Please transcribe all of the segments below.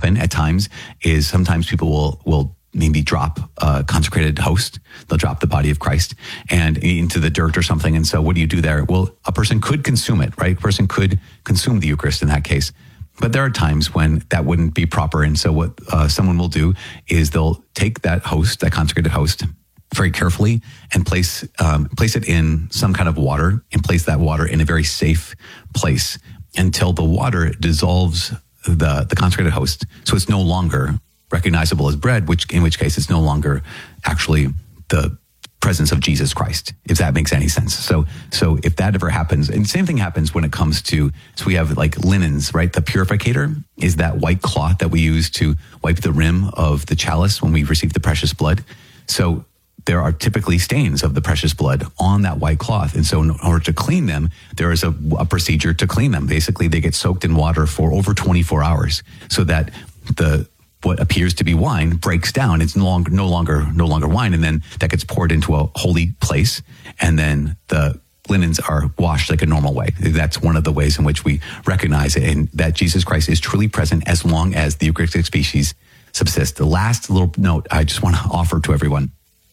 happen at times is sometimes people will maybe drop a consecrated host. They'll drop the body of Christ and into the dirt or something. And so what do you do there? Well, a person could consume it, right? A person could consume the Eucharist in that case. But there are times when that wouldn't be proper. And so what someone will do is they'll take that host, that consecrated host, very carefully and place it in some kind of water and place that water in a very safe place until the water dissolves the consecrated host. So it's no longer recognizable as bread, in which case it's no longer actually the presence of Jesus Christ, if that makes any sense. So if that ever happens, and same thing happens when it comes to, so we have like linens, right? The purificator is that white cloth that we use to wipe the rim of the chalice when we receive the precious blood. So there are typically stains of the precious blood on that white cloth. And so in order to clean them, there is a procedure to clean them. Basically, they get soaked in water for over 24 hours so that what appears to be wine breaks down. It's no longer wine. And then that gets poured into a holy place. And then the linens are washed like a normal way. That's one of the ways in which we recognize it, and that Jesus Christ is truly present as long as the Eucharistic species subsist. The last little note I just want to offer to everyone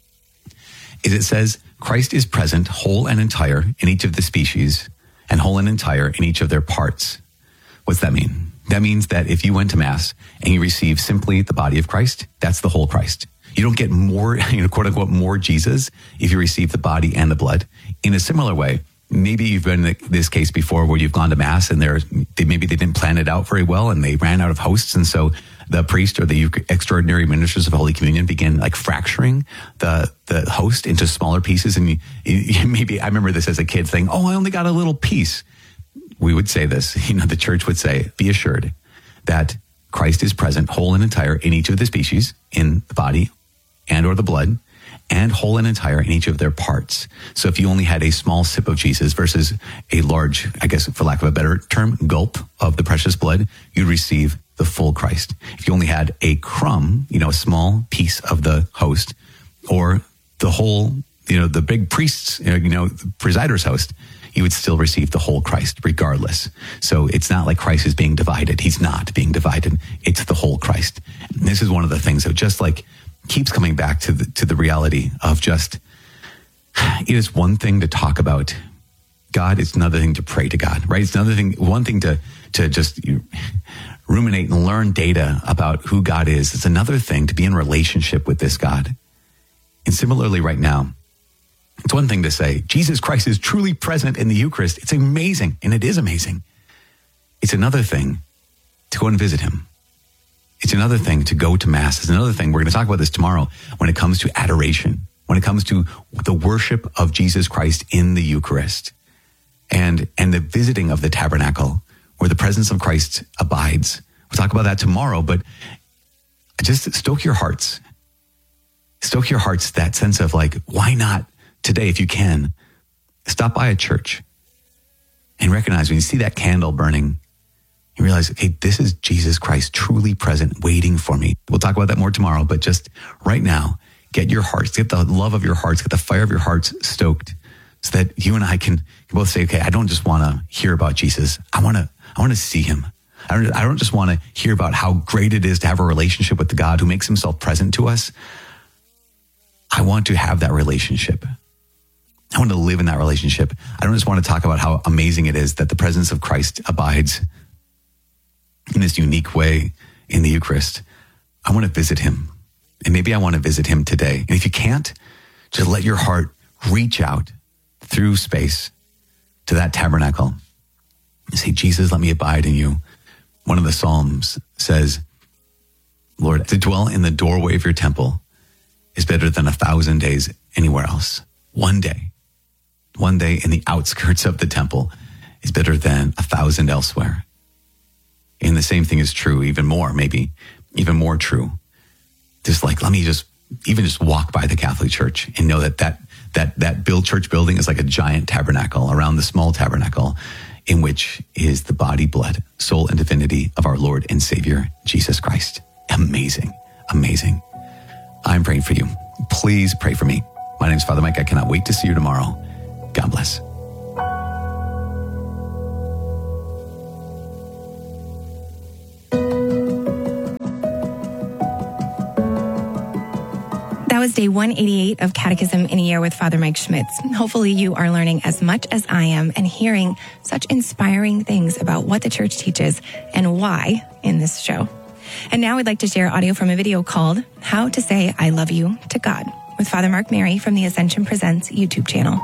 is it says Christ is present whole and entire in each of the species and whole and entire in each of their parts. What's that mean? That means that if you went to Mass and you receive simply the body of Christ, that's the whole Christ. You don't get more, quote unquote, more Jesus if you receive the body and the blood. In a similar way, maybe you've been in this case before where you've gone to Mass and maybe they didn't plan it out very well and they ran out of hosts. And so the priest or the extraordinary ministers of Holy Communion begin like fracturing the host into smaller pieces. And maybe I remember this as a kid saying, "Oh, I only got a little piece." We would say this, the church would say, be assured that Christ is present whole and entire in each of the species, in the body and or the blood, and whole and entire in each of their parts. So if you only had a small sip of Jesus versus a large, I guess for lack of a better term, gulp of the precious blood, you'd receive the full Christ. If you only had a crumb, a small piece of the host, or the whole, the big priest's, the presider's host, you would still receive the whole Christ regardless. So it's not like Christ is being divided. He's not being divided. It's the whole Christ. And this is one of the things that just like keeps coming back to the reality of just, it is one thing to talk about God. It's another thing to pray to God, right? It's one thing to just ruminate and learn data about who God is. It's another thing to be in relationship with this God. And similarly right now, it's one thing to say, Jesus Christ is truly present in the Eucharist. It's amazing, and it is amazing. It's another thing to go and visit him. It's another thing to go to Mass. It's another thing, we're going to talk about this tomorrow, when it comes to adoration, when it comes to the worship of Jesus Christ in the Eucharist, and the visiting of the tabernacle, where the presence of Christ abides. We'll talk about that tomorrow, but just stoke your hearts. Stoke your hearts, that sense of like, why not today, if you can, stop by a church and recognize when you see that candle burning, you realize, okay, this is Jesus Christ truly present, waiting for me. We'll talk about that more tomorrow, but just right now, get your hearts, get the love of your hearts, get the fire of your hearts stoked so that you and I can both say, okay, I don't just want to hear about Jesus. I want to see him. I don't just want to hear about how great it is to have a relationship with the God who makes himself present to us. I want to have that relationship. I want to live in that relationship. I don't just want to talk about how amazing it is that the presence of Christ abides in this unique way in the Eucharist. I want to visit him. And maybe I want to visit him today. And if you can't, just let your heart reach out through space to that tabernacle and say, Jesus, let me abide in you. One of the Psalms says, Lord, to dwell in the doorway of your temple is better than 1,000 days anywhere else. One day in the outskirts of the temple is better than 1,000 elsewhere. And the same thing is true, even more, maybe even more true. Just like, let me just walk by the Catholic Church and know that church building is like a giant tabernacle around the small tabernacle in which is the body, blood, soul, and divinity of our Lord and Savior, Jesus Christ. Amazing, amazing. I'm praying for you. Please pray for me. My name is Father Mike. I cannot wait to see you tomorrow. God bless. was day 188 of Catechism in a Year with Father Mike Schmitz. Hopefully you are learning as much as I am and hearing such inspiring things about what the church teaches and why in this show. And now we'd like to share audio from a video called How to Say I Love You to God with Father Mark Mary from the Ascension Presents YouTube channel.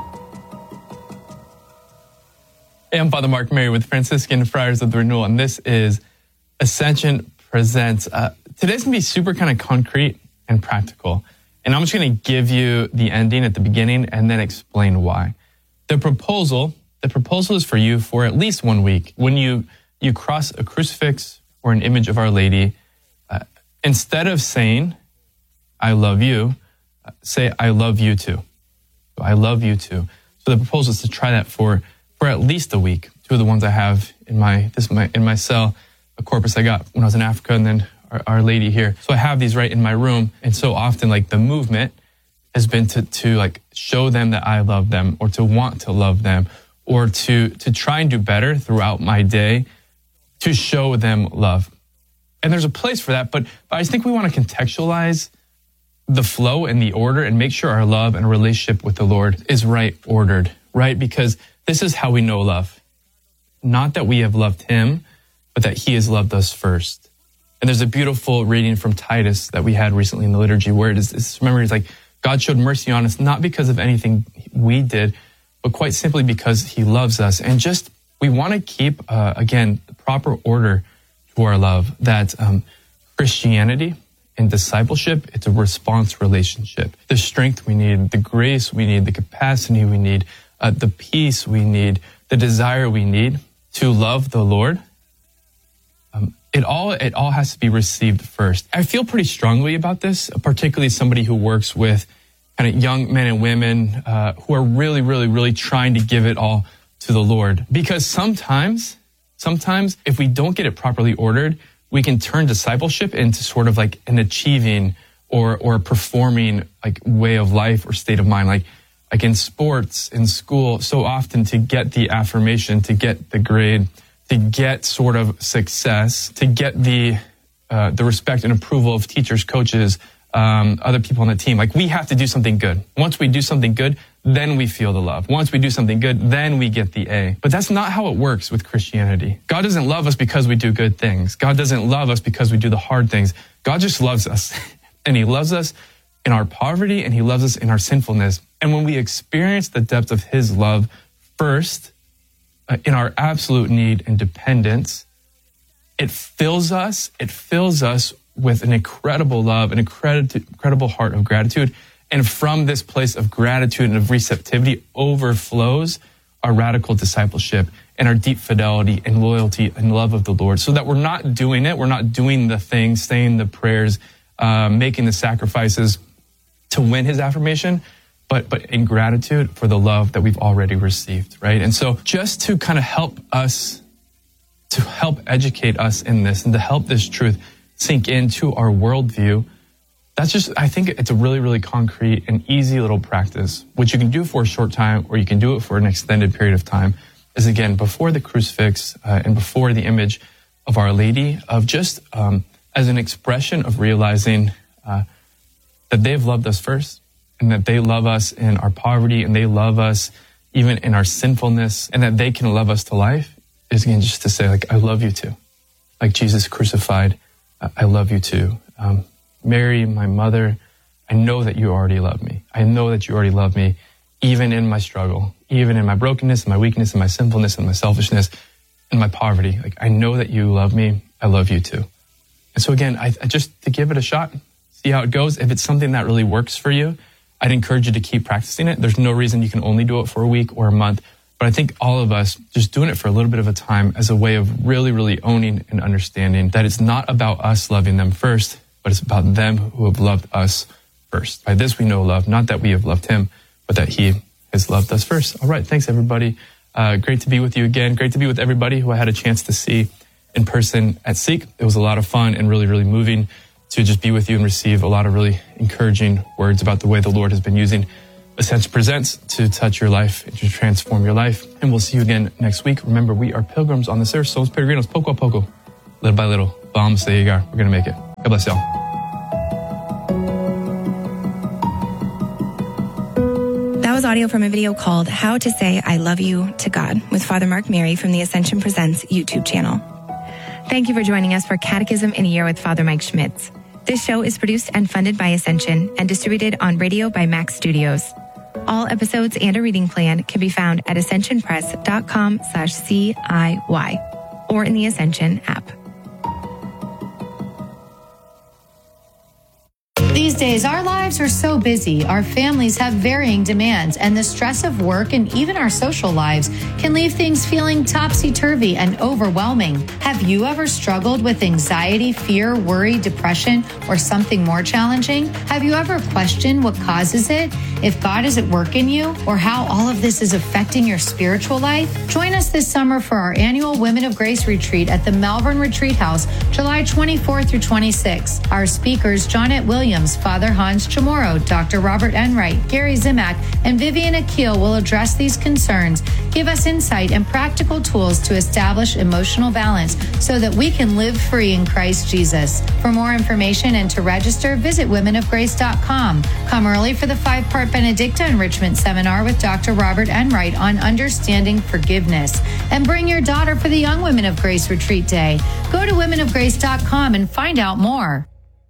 Hey, I'm Father Mark Mary with Franciscan Friars of the Renewal, and this is Ascension Presents. Today's going to be super kind of concrete and practical. And I'm just going to give you the ending at the beginning and then explain why. The proposal is for you for at least 1 week. When you cross a crucifix or an image of Our Lady, instead of saying, I love you, say, I love you too. I love you too. So the proposal is to try that for at least a week. Two of the ones I have in my cell, a corpus I got when I was in Africa, and then Our Lady here. So I have these right in my room. And so often, like, the movement has been to like show them that I love them, or to want to love them, or to try and do better throughout my day to show them love. And there's a place for that, but I just think we want to contextualize the flow and the order and make sure our love and relationship with the Lord is right ordered, right? Because this is how we know love. Not that we have loved him, but that he has loved us first. And there's a beautiful reading from Titus that we had recently in the liturgy where it's like, God showed mercy on us, not because of anything we did, but quite simply because he loves us. And just, we want to keep, again, the proper order to our love, that Christianity and discipleship, it's a response relationship. The strength we need, the grace we need, the capacity we need, the peace we need, the desire we need to love the Lord, it all has to be received first. I feel pretty strongly about this, particularly somebody who works with kind of young men and women who are really, really, really trying to give it all to the Lord. Because sometimes if we don't get it properly ordered, we can turn discipleship into sort of like an achieving or performing like way of life or state of mind. Like in sports, in school, so often to get the affirmation, to get the grade, to get sort of success, to get the respect and approval of teachers, coaches, other people on the team. Like, we have to do something good. Once we do something good, then we feel the love. Once we do something good, then we get the A. But that's not how it works with Christianity. God doesn't love us because we do good things. God doesn't love us because we do the hard things. God just loves us. And he loves us in our poverty, and he loves us in our sinfulness. And when we experience the depth of his love first, in our absolute need and dependence, it fills us with an incredible love, an incredible heart of gratitude. And from this place of gratitude and of receptivity overflows our radical discipleship and our deep fidelity and loyalty and love of the Lord, so that we're not doing the things, saying the prayers, making the sacrifices to win his affirmation, but in gratitude for the love that we've already received, right? And so just to kind of help educate us in this and to help this truth sink into our worldview, I think it's a really, really concrete and easy little practice, which you can do for a short time or you can do it for an extended period of time, is again, before the crucifix and before the image of Our Lady, of just as an expression of realizing that they've loved us first, and that they love us in our poverty, and they love us even in our sinfulness, and that they can love us to life, is again just to say, like, I love you too. Like Jesus crucified, I love you too. Mary, my mother, I know that you already love me. I know that you already love me, even in my struggle, even in my brokenness, and my weakness, and my sinfulness, and my selfishness, and my poverty. Like, I know that you love me. I love you too. And so again, I just, to give it a shot, see how it goes. If it's something that really works for you, I'd encourage you to keep practicing it. There's no reason you can only do it for a week or a month. But I think all of us just doing it for a little bit of a time as a way of really, really owning and understanding that it's not about us loving them first, but it's about them who have loved us first. By this we know love, not that we have loved him, but that he has loved us first. All right, thanks everybody. Great to be with you again. Great to be with everybody who I had a chance to see in person at Seek. It was a lot of fun and really, really moving to just be with you and receive a lot of really encouraging words about the way the Lord has been using Ascension Presents to touch your life and to transform your life. And we'll see you again next week. Remember, we are pilgrims on this earth. Somos peregrinos, poco a poco, little by little. Vamos a llegar. We're going to make it. God bless y'all. was audio from a video called How to Say I Love You to God with Father Mark Mary from the Ascension Presents YouTube channel. Thank you for joining us for Catechism in a Year with Father Mike Schmitz. This show is produced and funded by Ascension and distributed on radio by Max Studios. All episodes and a reading plan can be found at ascensionpress.com/CIY or in the Ascension app. These days, our lives are so busy, our families have varying demands, and the stress of work and even our social lives can leave things feeling topsy-turvy and overwhelming. Have you ever struggled with anxiety, fear, worry, depression, or something more challenging? Have you ever questioned what causes it, if God is at work in you, or how all of this is affecting your spiritual life? Join us this summer for our annual Women of Grace Retreat at the Malvern Retreat House, July 24th through 26th. Our speakers, Johnette Williams, Father Hans Chamorro, Dr. Robert Enright, Gary Zimak, and Vivian Akil will address these concerns, give us insight and practical tools to establish emotional balance so that we can live free in Christ Jesus. For more information and to register, visit womenofgrace.com. Come early for the 5-part Benedicta Enrichment Seminar with Dr. Robert Enright on understanding forgiveness. And bring your daughter for the Young Women of Grace Retreat Day. Go to womenofgrace.com and find out more.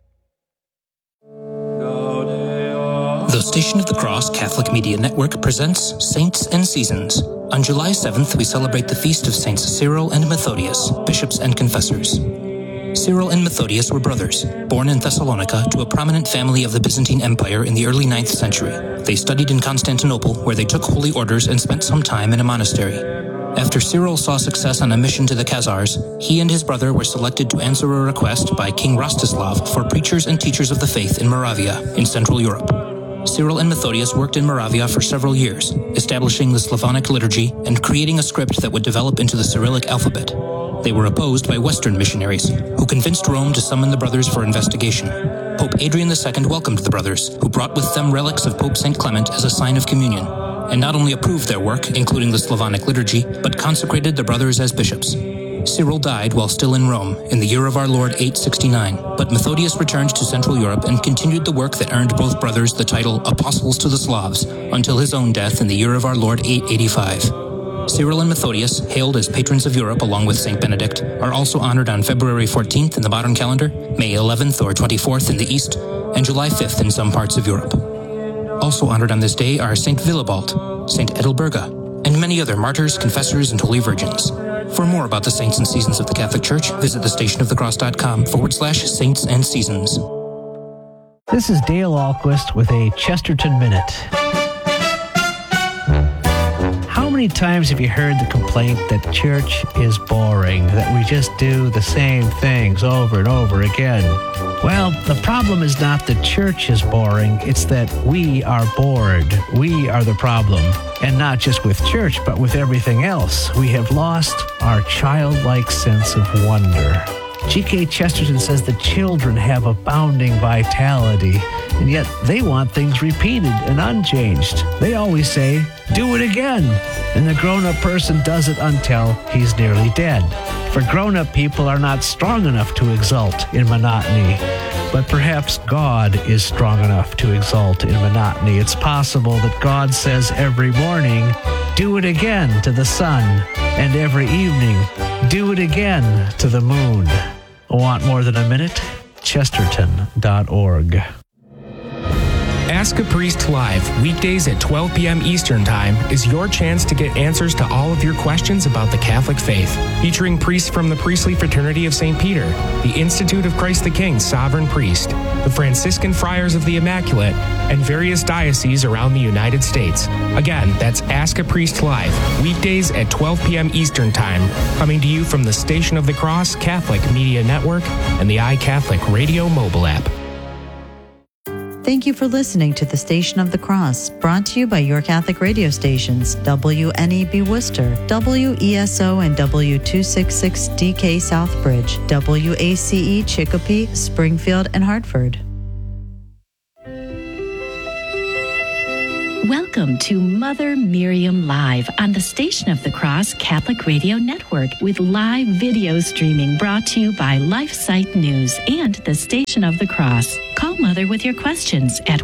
The Station of the Cross Catholic Media Network presents Saints and Seasons. On July 7th, we celebrate the feast of Saints Cyril and Methodius, bishops and confessors. Cyril and Methodius were brothers, born in Thessalonica to a prominent family of the Byzantine Empire in the early 9th century. They studied in Constantinople, where they took holy orders and spent some time in a monastery. After Cyril saw success on a mission to the Khazars, he and his brother were selected to answer a request by King Rostislav for preachers and teachers of the faith in Moravia, in Central Europe. Cyril and Methodius worked in Moravia for several years, establishing the Slavonic liturgy and creating a script that would develop into the Cyrillic alphabet. They were opposed by Western missionaries, who convinced Rome to summon the brothers for investigation. Pope Adrian II welcomed the brothers, who brought with them relics of Pope St. Clement as a sign of communion, and not only approved their work, including the Slavonic liturgy, but consecrated the brothers as bishops. Cyril died while still in Rome in the year of our Lord 869, but Methodius returned to Central Europe and continued the work that earned both brothers the title Apostles to the Slavs until his own death in the year of our Lord 885. Cyril and Methodius, hailed as patrons of Europe along with St. Benedict, are also honored on February 14th in the modern calendar, May 11th or 24th in the East, and July 5th in some parts of Europe. Also honored on this day are St. Willibald, St. Edelberga, and many other martyrs, confessors, and holy virgins. For more about the saints and seasons of the Catholic Church, visit thestationofthecross.com/saints and seasons. This is Dale Ahlquist with a Chesterton Minute. How many times have you heard the complaint that church is boring, that we just do the same things over and over again? Well, the problem is not that church is boring, it's that we are bored. We are the problem. And not just with church, but with everything else. We have lost our childlike sense of wonder. G.K. Chesterton says that children have abounding vitality, and yet they want things repeated and unchanged. They always say, do it again. And the grown-up person does it until he's nearly dead. For grown-up people are not strong enough to exult in monotony, but perhaps God is strong enough to exult in monotony. It's possible that God says every morning, do it again to the sun, and every evening, do it again to the moon. Want more than a minute? Chesterton.org. Ask a Priest Live, weekdays at 12 p.m. Eastern Time, is your chance to get answers to all of your questions about the Catholic faith. Featuring priests from the Priestly Fraternity of St. Peter, the Institute of Christ the King Sovereign Priest, the Franciscan Friars of the Immaculate, and various dioceses around the United States. Again, that's Ask a Priest Live, weekdays at 12 p.m. Eastern Time, coming to you from the Station of the Cross Catholic Media Network and the iCatholic Radio mobile app. Thank you for listening to the Station of the Cross, brought to you by your Catholic radio stations, WNEB Worcester, WESO and W266DK Southbridge, WACE Chicopee, Springfield, and Hartford. Welcome to Mother Miriam Live on the Station of the Cross Catholic Radio Network with live video streaming brought to you by LifeSite News and the Station of the Cross. Call Mother with your questions at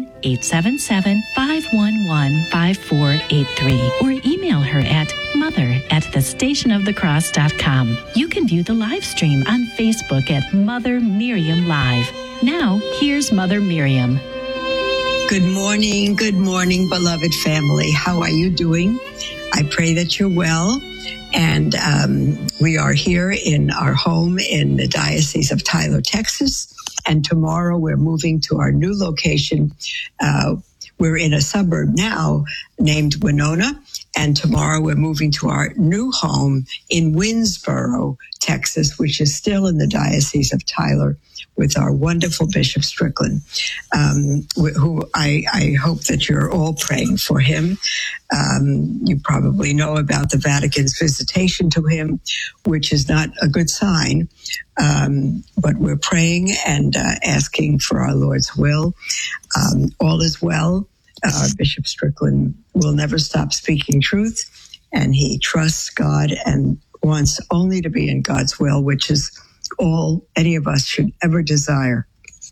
1-877-511-5483 or email her at mother@thestationofthecross.com. You can view the live stream on Facebook at Mother Miriam Live. Now, here's Mother Miriam. Good morning, beloved family. How are you doing? I pray that you're well. And we are here in our home in the Diocese of Tyler, Texas. And tomorrow we're moving to our new location. We're in a suburb now named Winona. And tomorrow we're moving to our new home in Winsboro, Texas, which is still in the Diocese of Tyler, with our wonderful Bishop Strickland, who I hope that you're all praying for him. You probably know about the Vatican's visitation to him, which is not a good sign, but we're praying and asking for our Lord's will. All is well. Bishop Strickland will never stop speaking truth, and he trusts God and wants only to be in God's will, which is all any of us should ever desire.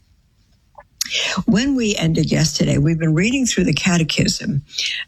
When we ended yesterday, we've been reading through the Catechism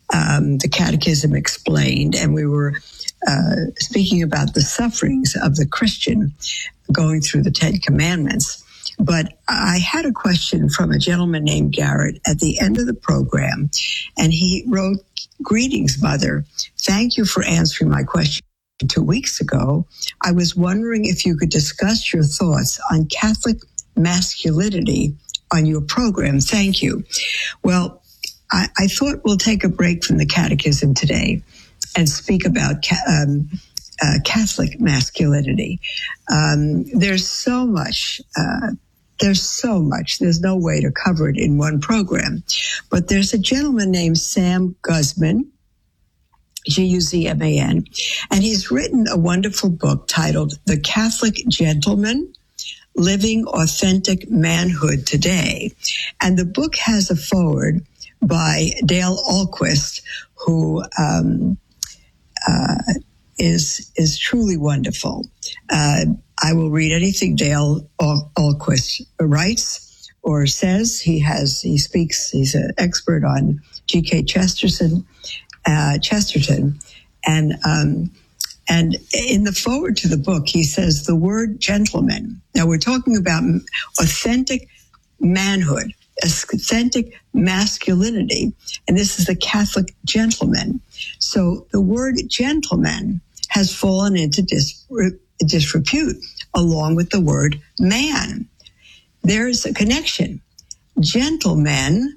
Explained, and we were speaking about the sufferings of the Christian going through the Ten Commandments. But I had a question from a gentleman named Garrett at the end of the program, and he wrote, "Greetings, Mother. Thank you for answering my question 2 weeks ago. I was wondering if you could discuss your thoughts on Catholic masculinity on your program. Thank you." Well, I thought we'll take a break from the Catechism today and speak about Catholic masculinity. There's so much. There's no way to cover it in one program. But there's a gentleman named Sam Guzman, Guzman, and he's written a wonderful book titled The Catholic Gentleman, Living Authentic Manhood Today. And the book has a foreword by Dale Ahlquist, who is truly wonderful. I will read anything Dale Ahlquist writes or says. He speaks, he's an expert on G.K. Chesterton. And in the foreword to the book, he says the word gentleman. Now we're talking about authentic manhood, authentic masculinity, and this is the Catholic gentleman. So the word gentleman has fallen into disrepute along with the word man. There is a connection. Gentlemen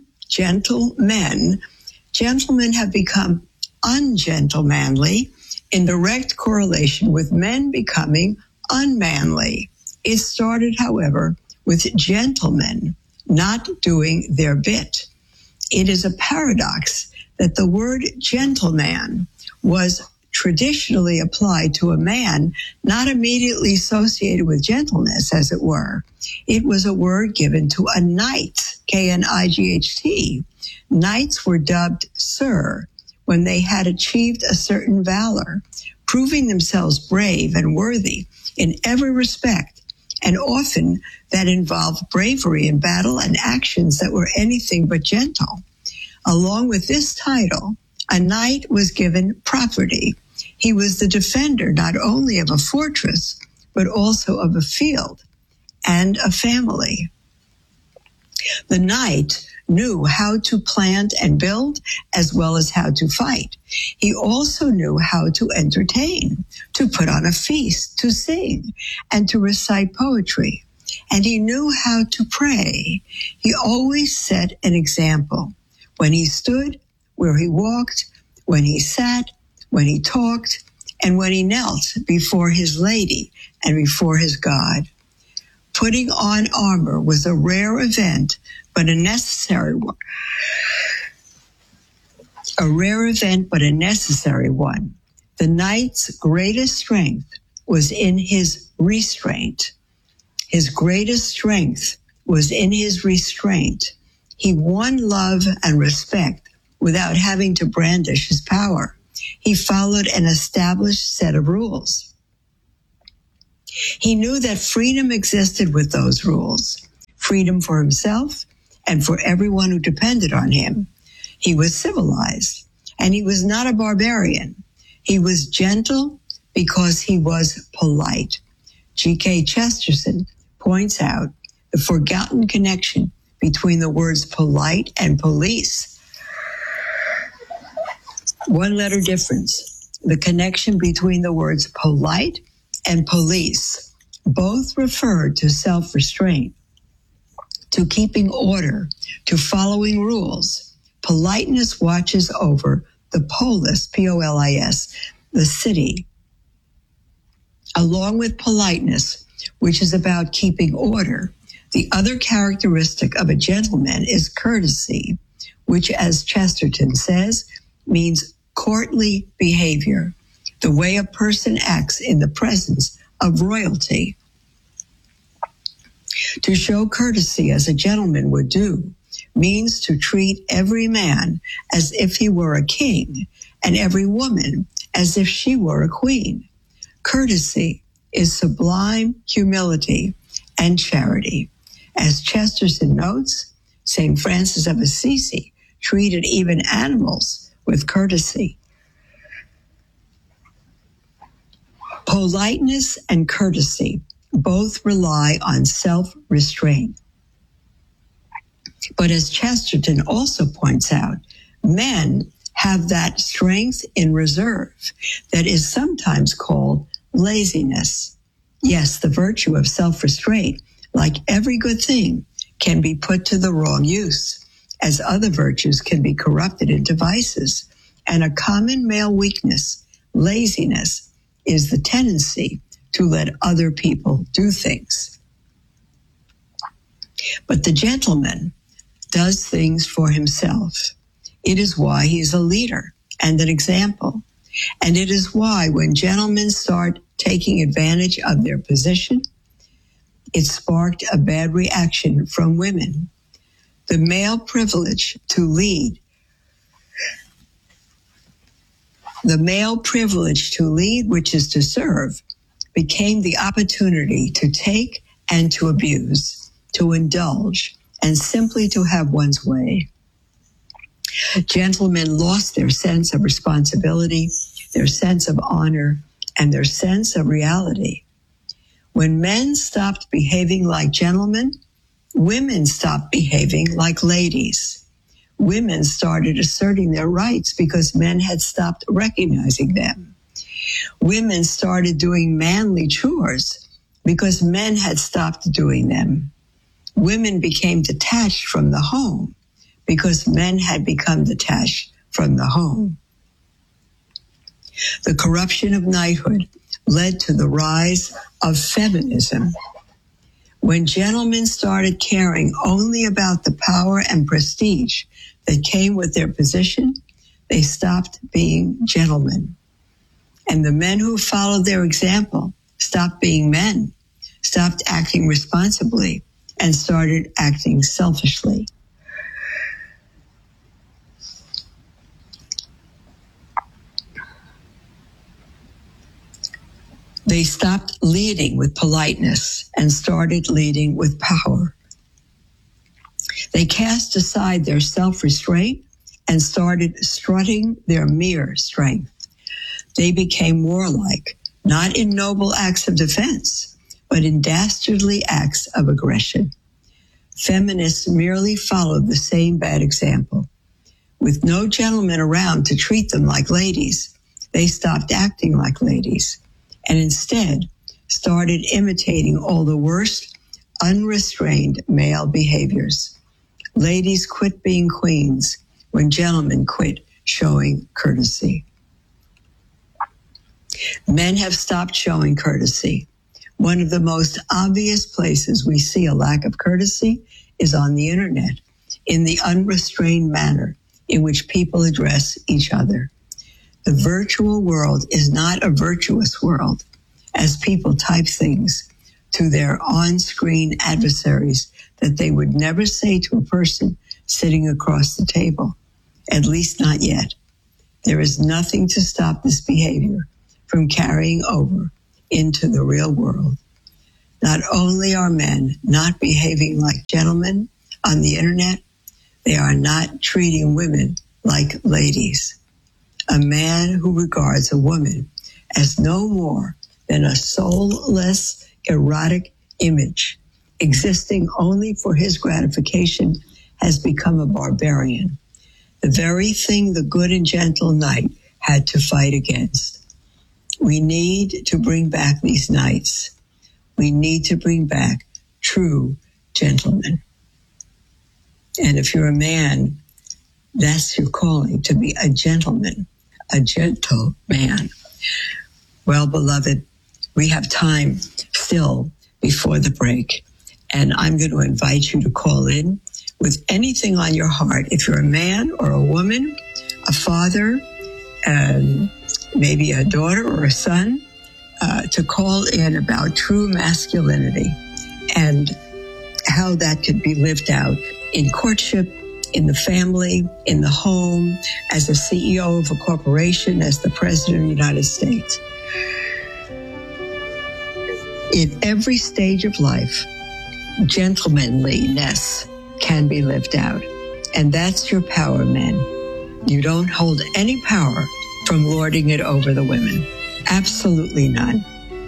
have become ungentlemanly in direct correlation with men becoming unmanly. It started, however, with gentlemen not doing their bit. It is a paradox that the word gentleman was traditionally applied to a man not immediately associated with gentleness, as it were. It was a word given to a knight, Knight. Knights were dubbed sir when they had achieved a certain valor, proving themselves brave and worthy in every respect, and often that involved bravery in battle and actions that were anything but gentle. Along with this title, a knight was given property. He was the defender not only of a fortress, but also of a field and a family. The knight knew how to plant and build as well as how to fight. He also knew how to entertain, to put on a feast, to sing, and to recite poetry. And he knew how to pray. He always set an example. When he stood, where he walked, when he sat, when he talked, and when he knelt before his lady and before his God. Putting on armor was a rare event, but a necessary one. A rare event, but a necessary one. The knight's greatest strength was in his restraint. His greatest strength was in his restraint. He won love and respect without having to brandish his power. He followed an established set of rules. He knew that freedom existed with those rules, freedom for himself and for everyone who depended on him. He was civilized, and he was not a barbarian. He was gentle because he was polite. G.K. Chesterton points out the forgotten connection between the words polite and police. One letter difference. The connection between the words polite and police. Both refer to self-restraint, to keeping order, to following rules. Politeness watches over the polis, P-O-L-I-S, the city. Along with politeness, which is about keeping order, the other characteristic of a gentleman is courtesy, which, as Chesterton says, means courtly behavior, the way a person acts in the presence of royalty. To show courtesy as a gentleman would do means to treat every man as if he were a king and every woman as if she were a queen. Courtesy is sublime humility and charity. As Chesterton notes, St. Francis of Assisi treated even animals with courtesy. Politeness and courtesy both rely on self-restraint. But as Chesterton also points out, men have that strength in reserve that is sometimes called laziness. Yes, the virtue of self-restraint, like every good thing, can be put to the wrong use, as other virtues can be corrupted into vices. And a common male weakness, laziness, is the tendency to let other people do things. But the gentleman does things for himself. It is why he is a leader and an example. And it is why when gentlemen start taking advantage of their position, it sparked a bad reaction from women. The male privilege to lead, which is to serve, became the opportunity to take and to abuse, to indulge, and simply to have one's way. Gentlemen lost their sense of responsibility, their sense of honor, and their sense of reality. When men stopped behaving like gentlemen, women stopped behaving like ladies. Women started asserting their rights because men had stopped recognizing them. Women started doing manly chores because men had stopped doing them. Women became detached from the home because men had become detached from the home. The corruption of knighthood led to the rise of feminism. When gentlemen started caring only about the power and prestige that came with their position, they stopped being gentlemen. And the men who followed their example stopped being men, stopped acting responsibly, and started acting selfishly. They stopped leading with politeness and started leading with power. They cast aside their self-restraint and started strutting their mere strength. They became warlike, not in noble acts of defense, but in dastardly acts of aggression. Feminists merely followed the same bad example. With no gentlemen around to treat them like ladies, they stopped acting like ladies and instead started imitating all the worst, unrestrained male behaviors. Ladies quit being queens when gentlemen quit showing courtesy. Men have stopped showing courtesy. One of the most obvious places we see a lack of courtesy is on the internet, in the unrestrained manner in which people address each other. The virtual world is not a virtuous world, as people type things to their on-screen adversaries that they would never say to a person sitting across the table. at least not yet. There is nothing to stop this behavior from carrying over into the real world. Not only are men not behaving like gentlemen on the internet, they are not treating women like ladies. A man who regards a woman as no more than a soulless, erotic image existing only for his gratification has become a barbarian. The very thing the good and gentle knight had to fight against. We need to bring back these knights. We need to bring back true gentlemen. And if you're a man, that's your calling, to be a gentleman, a gentle man. Well, beloved, we have time still before the break, and I'm going to invite you to call in with anything on your heart. If you're a man or a woman, a father, maybe a daughter or a son, to call in about true masculinity and how that could be lived out in courtship, in the family, in the home, as a CEO of a corporation, as the President of the United States. In every stage of life, gentlemanliness can be lived out. And that's your power, men. You don't hold any power from lording it over the women. Absolutely none.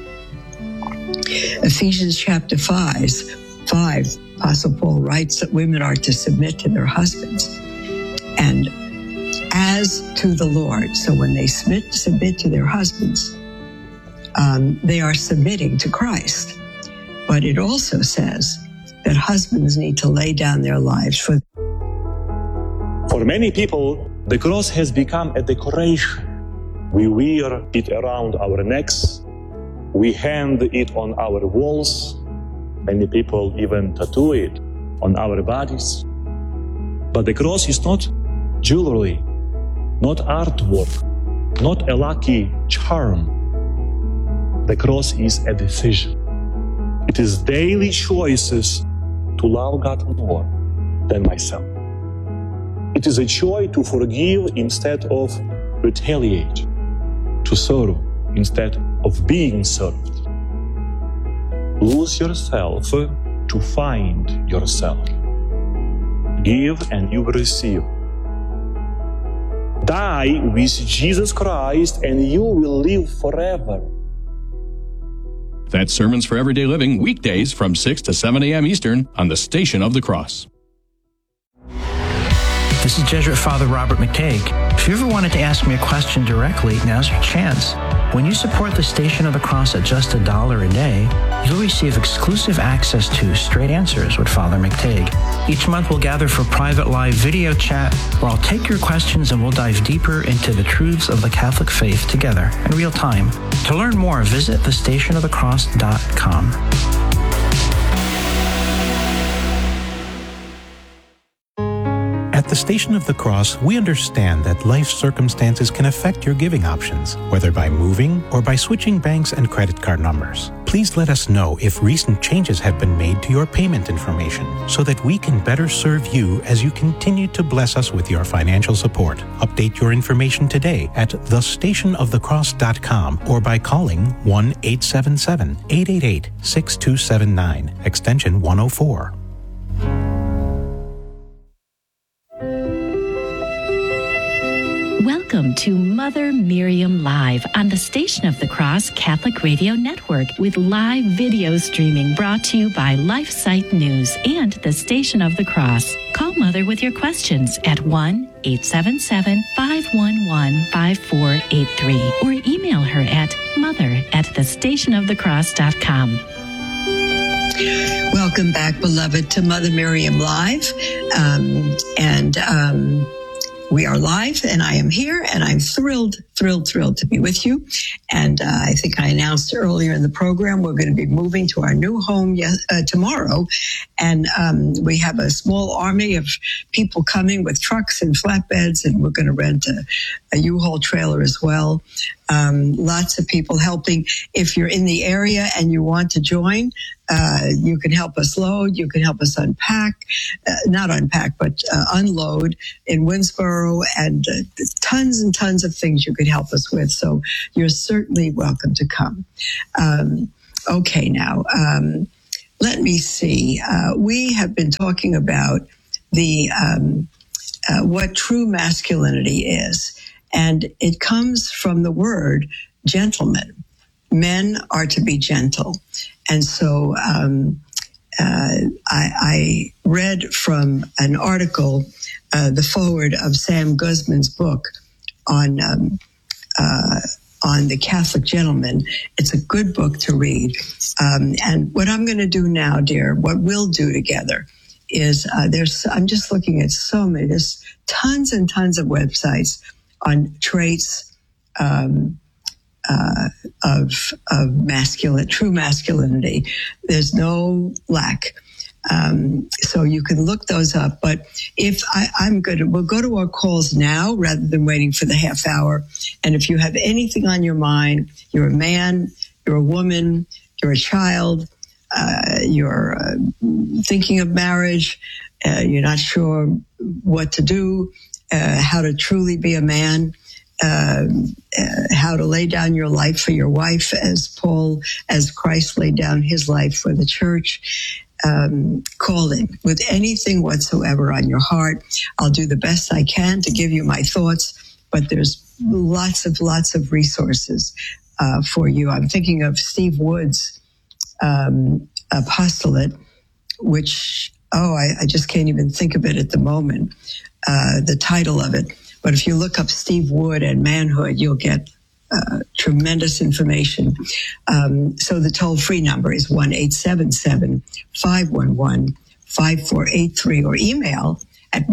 Ephesians chapter 5, Apostle Paul writes that women are to submit to their husbands and as to the Lord. So when they submit to their husbands, they are submitting to Christ. But it also says that husbands need to lay down their lives for. For many people, the cross has become a decoration. We wear it around our necks. We hang it on our walls. Many people even tattoo it on our bodies. But the cross is not jewelry, not artwork, not a lucky charm. The cross is a decision. It is daily choices to love God more than myself. It is a choice to forgive instead of retaliate, to serve instead of being served. Lose yourself to find yourself. Give and you will receive. Die with Jesus Christ and you will live forever. That's Sermons for Everyday Living, weekdays from 6 to 7 a.m. Eastern on the Station of the Cross. This is Jesuit Father Robert McTague. If you ever wanted to ask me a question directly, now's your chance. When you support the Station of the Cross at just $1 a day, you'll receive exclusive access to Straight Answers with Father McTague. Each month we'll gather for private live video chat where I'll take your questions and we'll dive deeper into the truths of the Catholic faith together in real time. To learn more, visit thestationofthecross.com. At the Station of the Cross, we understand that life circumstances can affect your giving options, whether by moving or by switching banks and credit card numbers. Please let us know if recent changes have been made to your payment information so that we can better serve you as you continue to bless us with your financial support. Update your information today at thestationofthecross.com or by calling 1-877-888-6279, extension 104. Welcome to Mother Miriam Live on the Station of the Cross Catholic Radio Network with live video streaming brought to you by LifeSite News and the Station of the Cross. Call Mother with your questions at 1-877-511-5483 or email her at mother@thestationofthecross.com. Welcome back, beloved, to Mother Miriam Live. We are live, and I am here, and I'm thrilled to be with you. And I think I announced earlier in the program we're going to be moving to our new home tomorrow. And we have a small army of people coming with trucks and flatbeds, and we're going to rent a U-Haul trailer as well. Lots of people helping. If you're in the area and you want to join, you can help us load. You can help us unpack, not unpack, but unload in Winsboro, and tons and tons of things you could help us with. So you're certainly welcome to come. Okay, now, let me see. We have been talking about the what true masculinity is. And it comes from the word gentleman. Men are to be gentle. And so I read from an article, the foreword of Sam Guzman's book on the Catholic gentleman. It's a good book to read. And what I'm going to do now, dear, what we'll do together is I'm just looking at so many, there's tons and tons of websites on traits of true masculinity. There's no lack. So you can look those up. But if we'll go to our calls now rather than waiting for the half hour. And if you have anything on your mind, you're a man, you're a woman, you're a child, you're thinking of marriage, you're not sure what to do, how to truly be a man, how to lay down your life for your wife as Christ laid down his life for the church. Call in with anything whatsoever on your heart. I'll do the best I can to give you my thoughts, but there's lots of resources for you. I'm thinking of Steve Wood's apostolate, which, I just can't even think of it at the moment. The title of it. But if you look up Steve Wood and manhood, you'll get tremendous information. So the toll-free number is 1-877-511-5483, or email at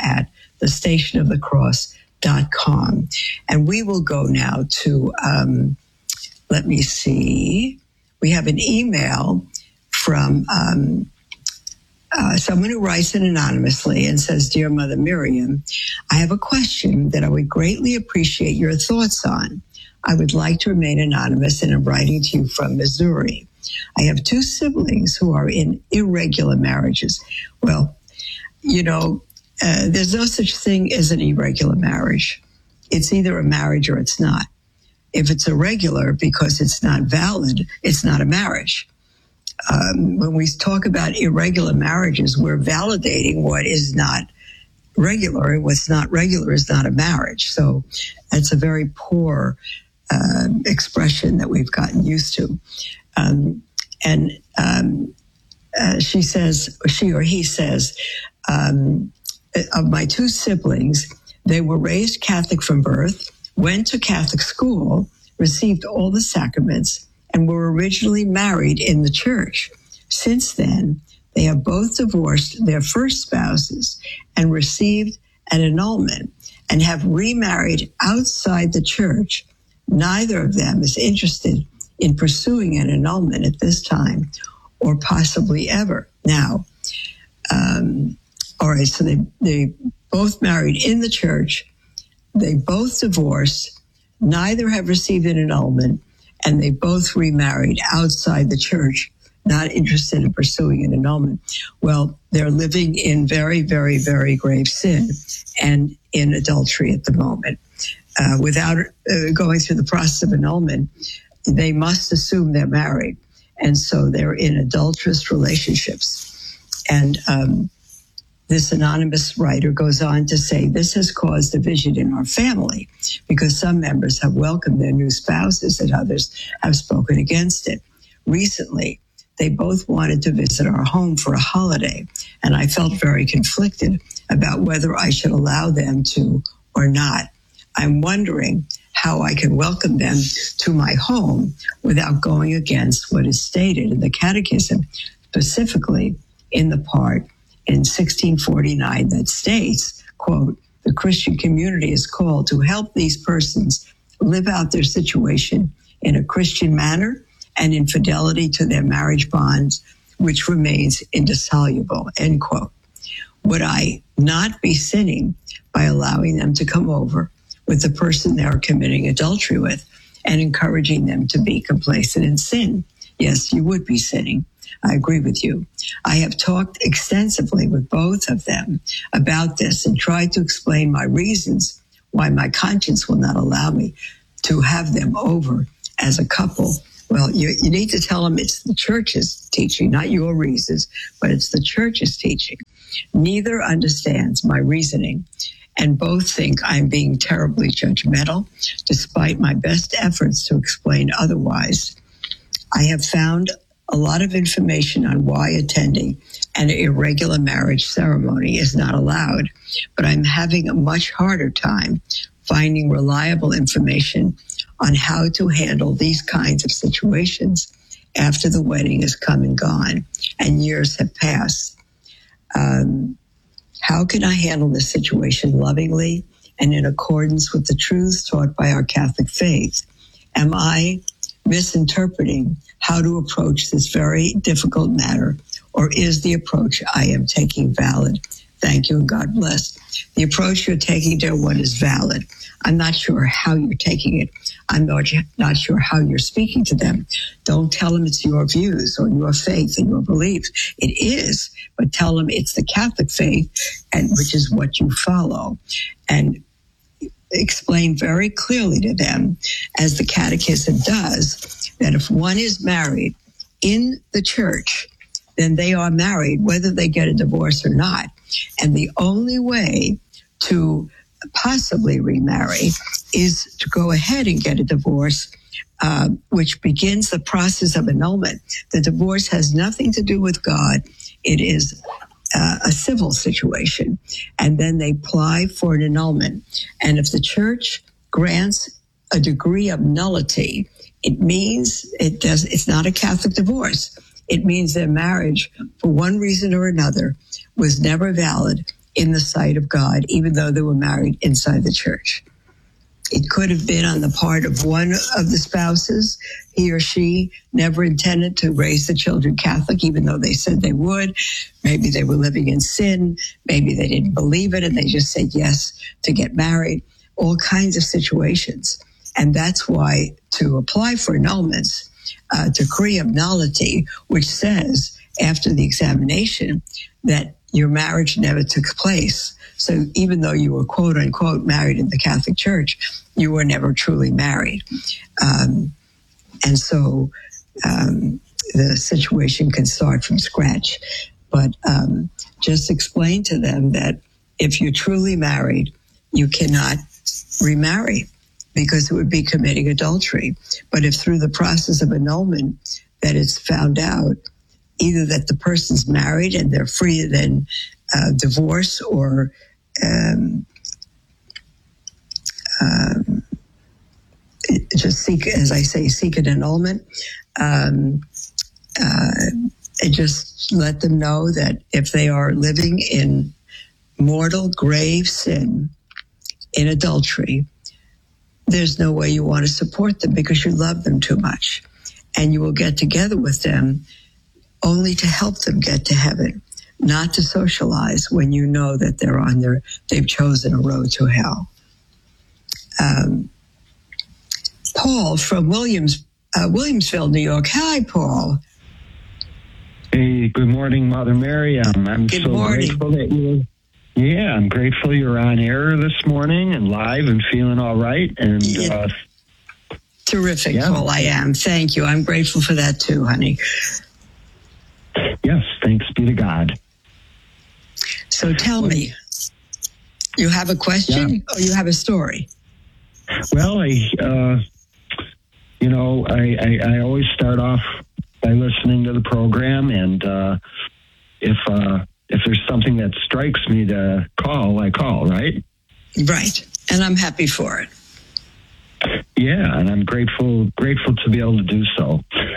mother@thestationofthecross.com. And we will go now to, let me see. We have an email from someone who writes in anonymously and says, "Dear Mother Miriam, I have a question that I would greatly appreciate your thoughts on. I would like to remain anonymous, and I'm writing to you from Missouri. I have 2 siblings who are in irregular marriages." Well, there's no such thing as an irregular marriage. It's either a marriage or it's not. If it's irregular because it's not valid, it's not a marriage. When we talk about irregular marriages, we're validating what is not regular, and what's not regular is not a marriage. So that's a very poor expression that we've gotten used to. She or he says, of my 2 siblings, they were raised Catholic from birth, went to Catholic school, received all the sacraments, and were originally married in the church. Since then, they have both divorced their first spouses and received an annulment, and have remarried outside the church. Neither of them is interested in pursuing an annulment at this time, or possibly ever. Now, all right, so they both married in the church, they both divorced, neither have received an annulment, and they both remarried outside the church, not interested in pursuing an annulment. Well, they're living in very, very, very grave sin and in adultery at the moment. Without going through the process of annulment, they must assume they're married. And so they're in adulterous relationships. And this anonymous writer goes on to say, this has caused division in our family because some members have welcomed their new spouses and others have spoken against it. Recently, they both wanted to visit our home for a holiday, and I felt very conflicted about whether I should allow them to or not. I'm wondering how I can welcome them to my home without going against what is stated in the Catechism, specifically in the part in 1649 that states, quote, "The Christian community is called to help these persons live out their situation in a Christian manner and in fidelity to their marriage bonds, which remains indissoluble," end quote. Would I not be sinning by allowing them to come over with the person they are committing adultery with? and encouraging them to be complacent in sin. Yes, you would be sinning. I agree with you. I have talked extensively with both of them about this and tried to explain my reasons why my conscience will not allow me to have them over as a couple. Well, you need to tell them it's the church's teaching, not your reasons, but it's the church's teaching. Neither understands my reasoning, and both think I'm being terribly judgmental, despite my best efforts to explain otherwise. I have found a lot of information on why attending an irregular marriage ceremony is not allowed, but I'm having a much harder time finding reliable information on how to handle these kinds of situations after the wedding has come and gone and years have passed. How can I handle this situation lovingly and in accordance with the truths taught by our Catholic faith? Am I misinterpreting how to approach this very difficult matter, or is the approach I am taking valid? Thank you and God bless. The approach you're taking, dear one, is valid. I'm not sure how you're taking it. I'm not sure how you're speaking to them. Don't tell them it's your views or your faith and your beliefs. It is, but tell them it's the Catholic faith, and which is what you follow. And explain very clearly to them, as the Catechism does, that if one is married in the church, then they are married, whether they get a divorce or not. And the only way to possibly remarry is to go ahead and get a divorce, which begins the process of annulment. The divorce has nothing to do with God. It is a civil situation. And then they apply for an annulment. And if the church grants a degree of nullity, it means it's not a Catholic divorce. It means their marriage, for one reason or another, was never valid in the sight of God, even though they were married inside the church. It could have been on the part of one of the spouses. He or she never intended to raise the children Catholic, even though they said they would. Maybe they were living in sin. Maybe they didn't believe it and they just said yes to get married. All kinds of situations. And that's why to apply for annulments, decree of nullity, which says after the examination that your marriage never took place. So even though you were quote unquote married in the Catholic Church, you were never truly married. And so the situation can start from scratch. But just explain to them that if you're truly married, you cannot remarry, because it would be committing adultery. But if through the process of annulment that it's found out either that the person's married and they're free to then divorce, or just seek, as I say, seek an annulment, and just let them know that if they are living in mortal, grave sin, in adultery, there's no way you want to support them because you love them too much. And you will get together with them only to help them get to heaven, not to socialize when you know that they've chosen a road to hell. Paul from Williamsville, New York. Hi, Paul. Hey, good morning, Mother Mary. I'm good so morning. Grateful that I'm grateful you're on air this morning and live and feeling all right. And terrific, Paul. I am. Thank you. I'm grateful for that too, honey. Yes, thanks be to God. So tell me, you have a question or you have a story? Well, I always start off by listening to the program, and if there's something that strikes me to call, I call, right? Right, and I'm happy for it. Yeah, and I'm grateful to be able to do so.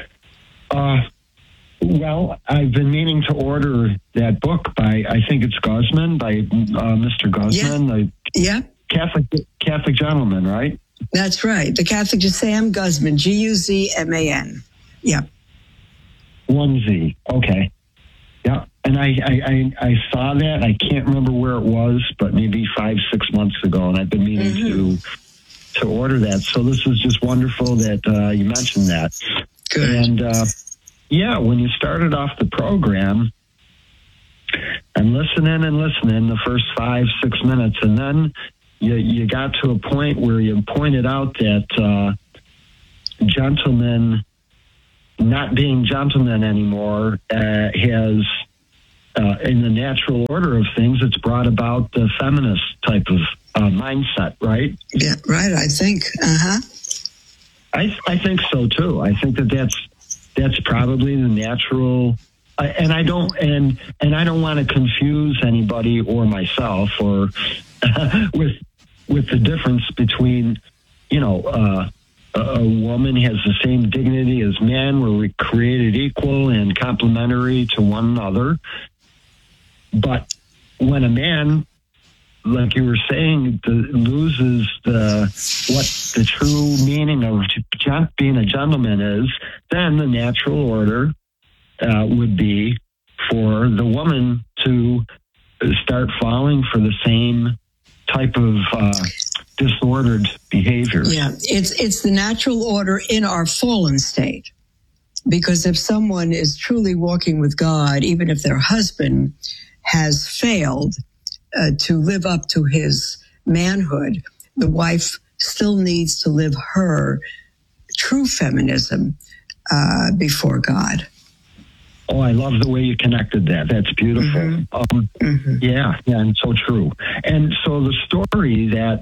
Well, I've been meaning to order that book by, I think it's Guzman, by Mr. Guzman, the Catholic gentleman, right? That's right. The Catholic, Sam Guzman, Guzman. Yeah. 1Z. Okay. Yeah. And I saw that. I can't remember where it was, but maybe 5-6 months ago. And I've been meaning to order that. So this is just wonderful that you mentioned that. Good. And when you started off the program, I'm listening the first 5-6 minutes, and then you got to a point where you pointed out that gentlemen not being gentlemen anymore has, in the natural order of things, it's brought about the feminist type of mindset, right? Yeah, right. I think. I think so too. I think that's probably the natural. And I don't want to confuse anybody or myself or with the difference between, a woman has the same dignity as men. We're created equal and complementary to one another. But when a man, like you were saying, loses what the true meaning of being a gentleman is, then the natural order would be for the woman to start falling for the same type of disordered behavior. Yeah, it's the natural order in our fallen state. Because if someone is truly walking with God, even if their husband has failed to live up to his manhood, the wife still needs to live her true feminism before God. Oh, I love the way you connected that. That's beautiful. Yeah, and so true. And so the story that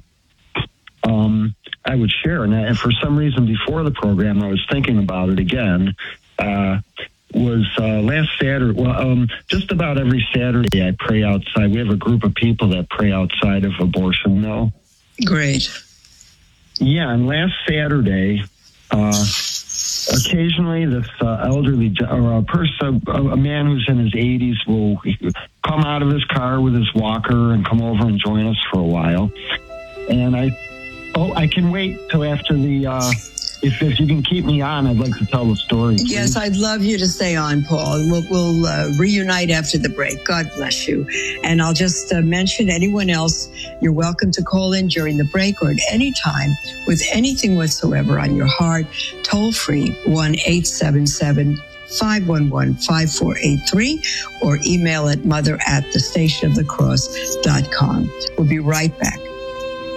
I would share, and for some reason before the program I was thinking about it again, was last Saturday. Well, just about every Saturday I pray outside. We have a group of people that pray outside of abortion mill. Great. Yeah, and last Saturday, occasionally this elderly or a man who's in his 80s will come out of his car with his walker and come over and join us for a while. And I can wait till after the. If you can keep me on, I'd like to tell the story. Please. Yes, I'd love you to stay on, Paul. We'll reunite after the break. God bless you. And I'll just mention anyone else, you're welcome to call in during the break or at any time with anything whatsoever on your heart. Toll free, 1-877-511-5483 or email at mother@thestationofthecross.com. We'll be right back.